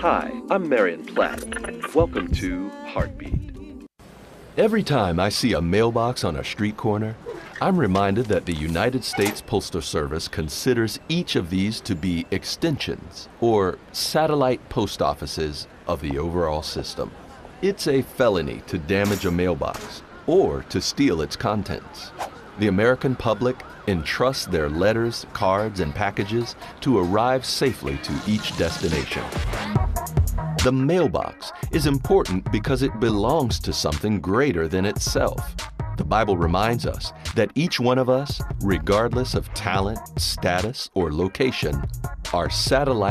Hi, I'm Marion Platt. Welcome to Heartbeat. Every time I see a mailbox on a street corner, I'm reminded that the United States Postal Service considers each of these to be extensions or satellite post offices of the overall system. It's a felony to damage a mailbox or to steal its contents. The American public entrusts their letters, cards, and packages to arrive safely to each destination. The mailbox is important because it belongs to something greater than itself. The Bible reminds us that each one of us, regardless of talent, status, or location, are satellite